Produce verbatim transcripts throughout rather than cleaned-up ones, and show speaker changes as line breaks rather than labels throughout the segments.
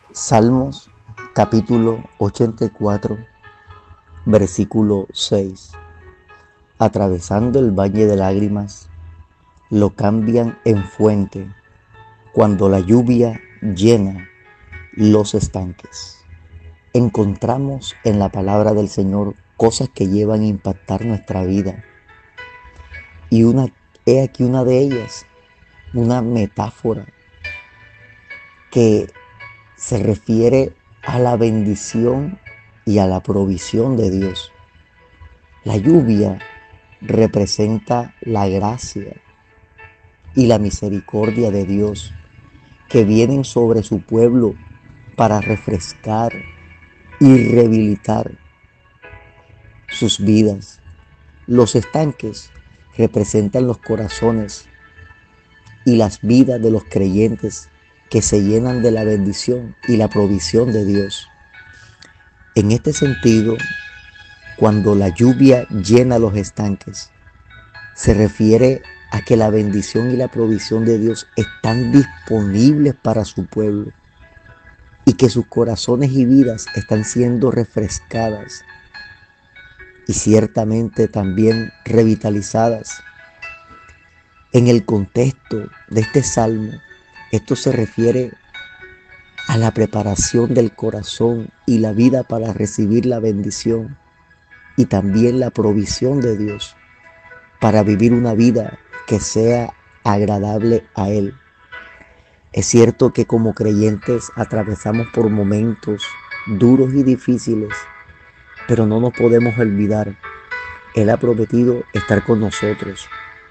Salmos capítulo ochenta y cuatro, versículo seis. Atravesando el valle de lágrimas, lo cambian en fuente cuando la lluvia llena los estanques. Encontramos en la palabra del Señor cosas que llevan a impactar nuestra vida. Y una, he aquí una de ellas, una metáfora que se refiere a la bendición y a la provisión de Dios. La lluvia representa la gracia y la misericordia de Dios que vienen sobre su pueblo para refrescar y rehabilitar sus vidas. Los estanques representan los corazones y las vidas de los creyentes que se llenan de la bendición y la provisión de Dios. En este sentido, cuando la lluvia llena los estanques, se refiere a que la bendición y la provisión de Dios están disponibles para su pueblo y que sus corazones y vidas están siendo refrescadas y ciertamente también revitalizadas. En el contexto de este salmo, esto se refiere a la preparación del corazón y la vida para recibir la bendición y también la provisión de Dios para vivir una vida que sea agradable a Él. Es cierto que como creyentes atravesamos por momentos duros y difíciles, pero no nos podemos olvidar. Él ha prometido estar con nosotros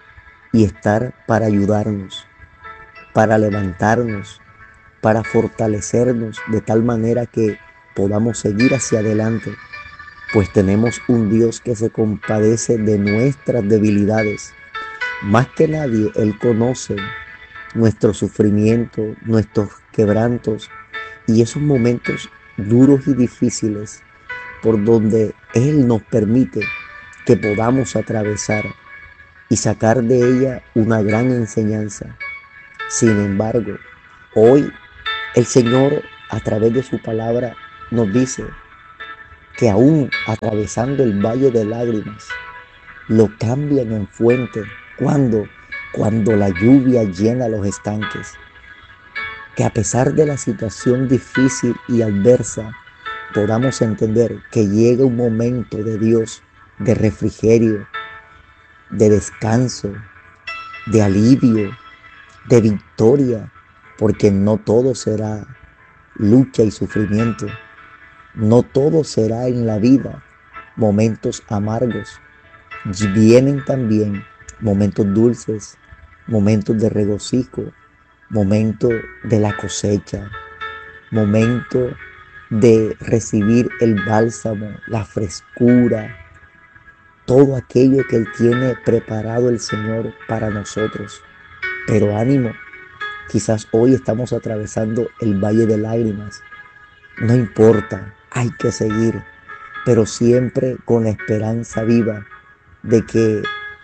y estar para ayudarnos, para levantarnos, para fortalecernos de tal manera que podamos seguir hacia adelante, pues tenemos un Dios que se compadece de nuestras debilidades. Más que nadie, Él conoce nuestro sufrimiento, nuestros quebrantos y esos momentos duros y difíciles por donde Él nos permite que podamos atravesar y sacar de ella una gran enseñanza. Sin embargo, hoy el Señor, a través de su palabra, nos dice que aún atravesando el valle de lágrimas, lo cambian en fuente. ¿Cuándo? Cuando la lluvia llena los estanques. Que a pesar de la situación difícil y adversa, podamos entender que llega un momento de Dios, de refrigerio, de descanso, de alivio, de victoria, porque no todo será lucha y sufrimiento. No todo será en la vida momentos amargos. Vienen también momentos dulces, momentos de regocijo, momentos de la cosecha, momentos de recibir el bálsamo, la frescura, todo aquello que Él tiene preparado el Señor para nosotros. Pero ánimo, quizás hoy estamos atravesando el valle de lágrimas. No importa, hay que seguir, pero siempre con la esperanza viva de que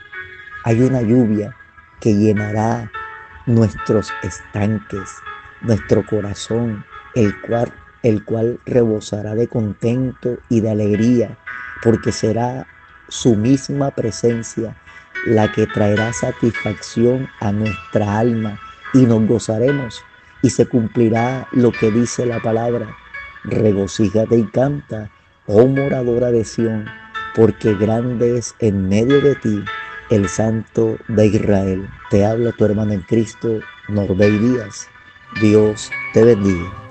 hay una lluvia que llenará nuestros estanques, nuestro corazón, el cual, el cual rebosará de contento y de alegría, porque será su misma presencia la que traerá satisfacción a nuestra alma y nos gozaremos y se cumplirá lo que dice la palabra. Regocíjate y canta, oh moradora de Sión, porque grande es en medio de ti el Santo de Israel. Te habla tu hermana en Cristo, Norbey Díaz. Dios te bendiga.